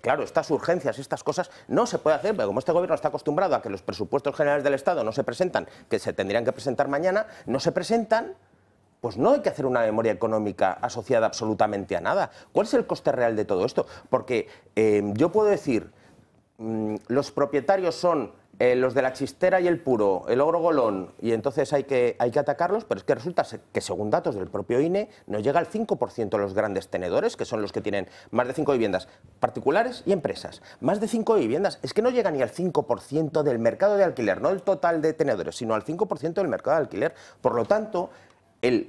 claro, estas urgencias, estas cosas, no se puede hacer, porque como este gobierno está acostumbrado a que los presupuestos generales del Estado no se presentan, que se tendrían que presentar mañana, no se presentan, pues no hay que hacer una memoria económica asociada absolutamente a nada. ¿Cuál es el coste real de todo esto? Porque yo puedo decir, los propietarios son los de la Chistera y el Puro, el Ogro Golón, y entonces hay que atacarlos, pero es que resulta que según datos del propio INE no llega al 5% los grandes tenedores, que son los que tienen más de 5 viviendas, particulares y empresas. Más de 5 viviendas, es que no llega ni al 5% del mercado de alquiler, no el total de tenedores, sino al 5% del mercado de alquiler. Por lo tanto, el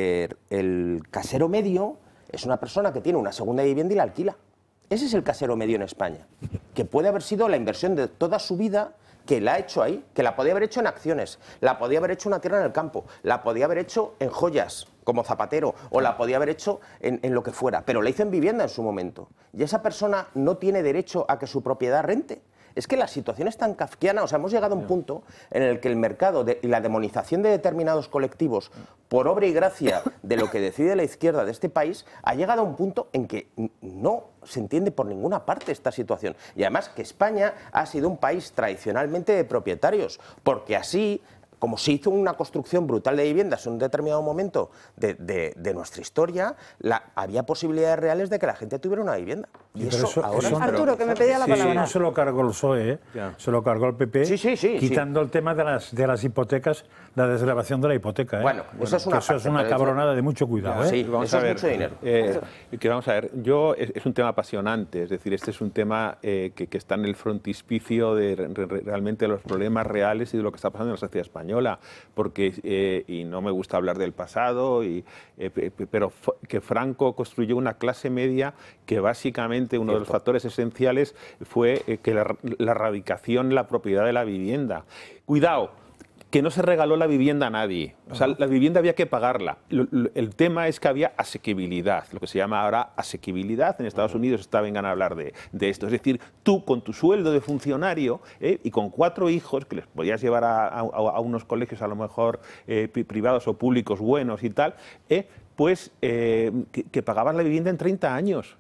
casero medio es una persona que tiene una segunda vivienda y la alquila. Ese es el casero medio en España, que puede haber sido la inversión de toda su vida, que la ha hecho ahí, que la podía haber hecho en acciones, la podía haber hecho en una tierra en el campo, la podía haber hecho en joyas, como zapatero, o la podía haber hecho en lo que fuera, pero la hizo en vivienda en su momento. Y esa persona no tiene derecho a que su propiedad rente. Es que la situación es tan kafkiana, o sea, hemos llegado a un punto en el que el mercado y la demonización de determinados colectivos, por obra y gracia de lo que decide la izquierda de este país, ha llegado a un punto en que no se entiende por ninguna parte esta situación. Y además que España ha sido un país tradicionalmente de propietarios, porque así, como se hizo una construcción brutal de viviendas en un determinado momento de nuestra historia, había posibilidades reales de que la gente tuviera una vivienda. Y eso ahora... Arturo, que me pedía la palabra. No se lo cargó el PSOE, se lo cargó el PP, quitando el tema de las hipotecas, la desgravación de la hipoteca. Bueno, eso es una cabronada de mucho cuidado. Sí, vamos a ver, mucho dinero. Vamos a ver, es un tema apasionante, es decir, este es un tema que está en el frontispicio de realmente los problemas reales y de lo que está pasando en la sociedad española, porque, y no me gusta hablar del pasado, pero que Franco construyó una clase media que básicamente uno de los factores esenciales fue que la erradicación de la propiedad de la vivienda. Cuidado, que no se regaló la vivienda a nadie. O sea, la vivienda había que pagarla. El tema es que había asequibilidad, lo que se llama ahora asequibilidad. En Estados Unidos vengan a hablar de esto. Es decir, tú con tu sueldo de funcionario y con 4 hijos, que les podías llevar a unos colegios a lo mejor privados o públicos buenos y tal, pues que pagabas la vivienda en 30 años.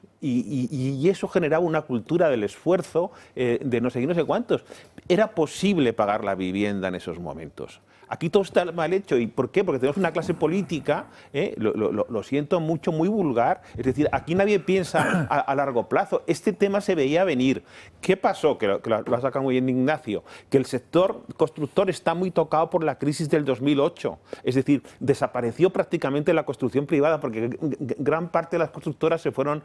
Y eso generaba una cultura del esfuerzo de no sé qué, no sé cuántos. Era posible pagar la vivienda en esos momentos. Aquí todo está mal hecho. ¿Y por qué? Porque tenemos una clase política, lo siento mucho, muy vulgar. Es decir, aquí nadie piensa a largo plazo. Este tema se veía venir. ¿Qué pasó? Que lo ha sacado muy bien Ignacio. Que el sector constructor está muy tocado por la crisis del 2008. Es decir, desapareció prácticamente la construcción privada porque gran parte de las constructoras se fueron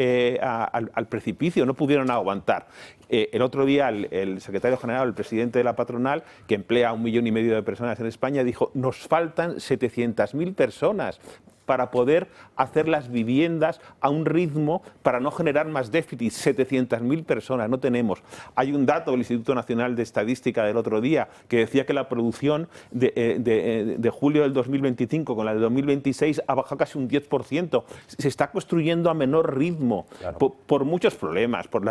al precipicio, no pudieron aguantar. El otro día el secretario general, el presidente de la patronal, que emplea a 1,5 millones de personas en España, dijo: nos faltan 700.000 personas para poder hacer las viviendas a un ritmo para no generar más déficit. 700.000 personas no tenemos. Hay un dato del Instituto Nacional de Estadística del otro día que decía que la producción de julio del 2025 con la de 2026 ha bajado casi un 10%. Se está construyendo a menor ritmo, claro, por muchos problemas, por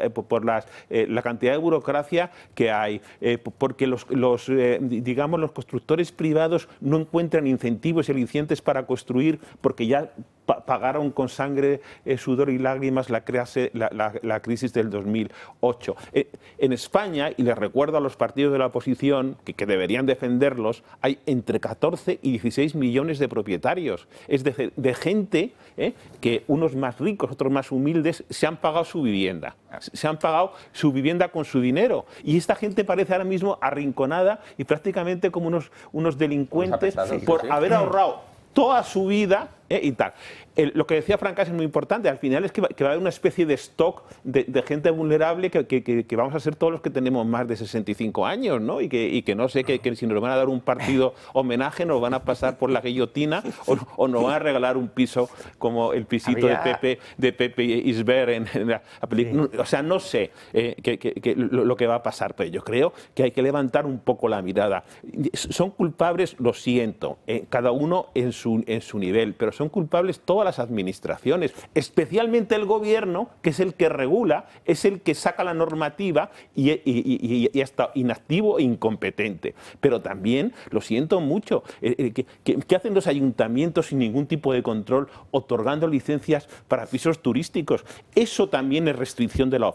la cantidad de burocracia que hay, porque los constructores privados no encuentran incentivos y alicientes para construir porque ya pagaron con sangre, sudor y lágrimas la crisis del 2008. En España, y les recuerdo a los partidos de la oposición que deberían defenderlos, hay entre 14 y 16 millones de propietarios. Es decir, de gente que unos más ricos, otros más humildes, se han pagado su vivienda. Se han pagado su vivienda con su dinero. Y esta gente parece ahora mismo arrinconada y prácticamente como unos delincuentes por haber ahorrado toda su vida y tal. Lo que decía Francas es muy importante. Al final es que va a haber una especie de stock de gente vulnerable que vamos a ser todos los que tenemos más de 65 años, ¿no? Y que no sé, que si nos van a dar un partido homenaje nos van a pasar por la guillotina o nos van a regalar un piso como el pisito de Pepe Isbert en la película. O sea, no sé lo que va a pasar, pero yo creo que hay que levantar un poco la mirada. Son culpables, lo siento, cada uno en su nivel, pero son culpables todas las administraciones, especialmente el gobierno, que es el que regula, es el que saca la normativa y está inactivo e incompetente. Pero también, lo siento mucho, ¿qué hacen los ayuntamientos sin ningún tipo de control otorgando licencias para pisos turísticos? Eso también es restricción de la oferta.